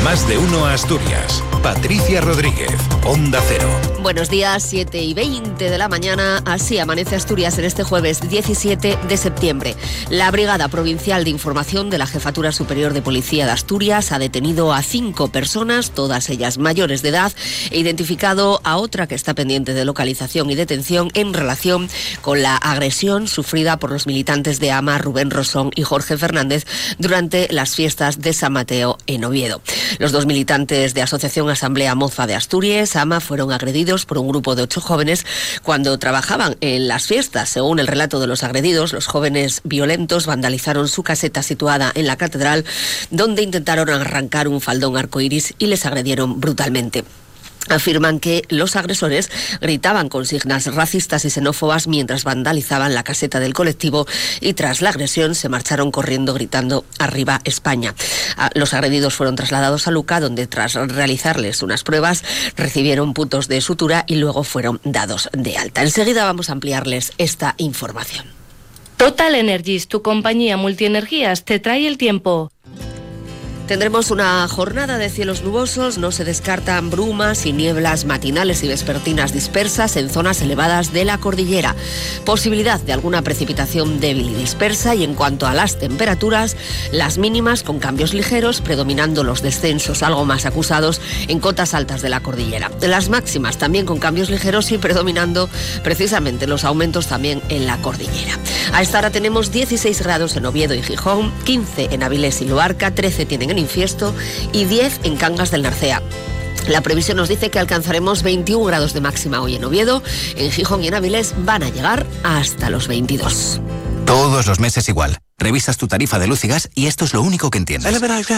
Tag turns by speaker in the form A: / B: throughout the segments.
A: Más de uno Asturias. Patricia Rodríguez, Onda Cero.
B: Buenos días, 7:20 de la mañana. Así amanece Asturias en este jueves 17 de septiembre. La Brigada Provincial de Información de la Jefatura Superior de Policía de Asturias ha detenido a 5 personas, todas ellas mayores de edad, e identificado a otra que está pendiente de localización y detención en relación con la agresión sufrida por los militantes de AMA, Rubén Rosón y Jorge Fernández, durante las fiestas de San Mateo en Oviedo. Los 2 militantes de Asociación Asamblea Moza de Asturias, AMA, fueron agredidos por un grupo de 8 jóvenes cuando trabajaban en las fiestas. Según el relato de los agredidos, los jóvenes violentos vandalizaron su caseta situada en la catedral, donde intentaron arrancar un faldón arcoíris y les agredieron brutalmente. Afirman que los agresores gritaban consignas racistas y xenófobas mientras vandalizaban la caseta del colectivo y tras la agresión se marcharon corriendo gritando «Arriba España». Los agredidos fueron trasladados a Luca, donde tras realizarles unas pruebas recibieron puntos de sutura y luego fueron dados de alta. Enseguida vamos a ampliarles esta información.
C: Total Energies, tu compañía multienergías, te trae el tiempo.
B: Tendremos una jornada de cielos nubosos, no se descartan brumas y nieblas matinales y vespertinas dispersas en zonas elevadas de la cordillera. Posibilidad de alguna precipitación débil y dispersa, y en cuanto a las temperaturas, las mínimas con cambios ligeros, predominando los descensos algo más acusados en cotas altas de la cordillera. Las máximas también con cambios ligeros y predominando precisamente los aumentos también en la cordillera. A esta hora tenemos 16 grados en Oviedo y Gijón, 15 en Avilés y Luarca, 13 tienen en Infiesto y 10 en Cangas del Narcea. La previsión nos dice que alcanzaremos 21 grados de máxima hoy en Oviedo, en Gijón y en Avilés van a llegar hasta los 22.
D: Todos los meses igual. Revisas tu tarifa de luz y gas y esto es lo único que entiendes.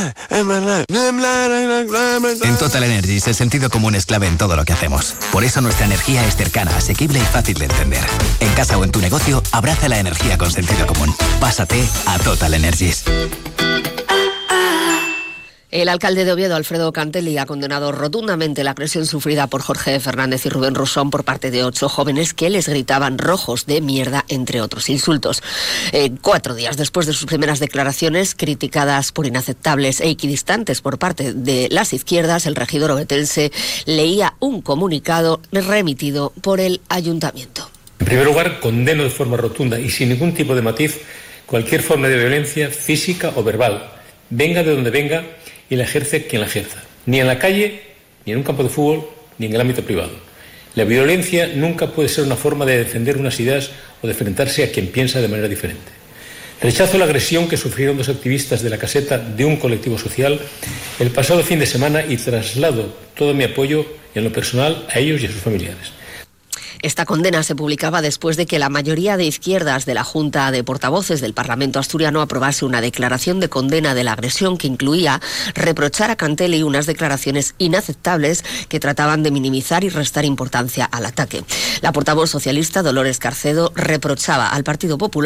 D: En Total Energies el sentido común es clave en todo lo que hacemos. Por eso nuestra energía es cercana, asequible y fácil de entender. En casa o en tu negocio, abraza la energía con sentido común. Pásate a Total Energies.
B: El alcalde de Oviedo, Alfredo Cantelli, ha condenado rotundamente la agresión sufrida por Jorge Fernández y Rubén Rosón por parte de 8 jóvenes que les gritaban rojos de mierda, entre otros insultos. 4 días después de sus primeras declaraciones, criticadas por inaceptables e equidistantes por parte de las izquierdas, el regidor ovetense leía un comunicado remitido por el ayuntamiento.
E: En primer lugar, condeno de forma rotunda y sin ningún tipo de matiz cualquier forma de violencia física o verbal, venga de donde venga, y la ejerce quien la ejerza. Ni en la calle, ni en un campo de fútbol, ni en el ámbito privado. La violencia nunca puede ser una forma de defender unas ideas o de enfrentarse a quien piensa de manera diferente. Rechazo la agresión que sufrieron 2 activistas de la caseta de un colectivo social el pasado fin de semana y traslado todo mi apoyo en lo personal a ellos y a sus familiares.
B: Esta condena se publicaba después de que la mayoría de izquierdas de la Junta de Portavoces del Parlamento asturiano aprobase una declaración de condena de la agresión que incluía reprochar a Cantelli unas declaraciones inaceptables que trataban de minimizar y restar importancia al ataque. La portavoz socialista Dolores Carcedo reprochaba al Partido Popular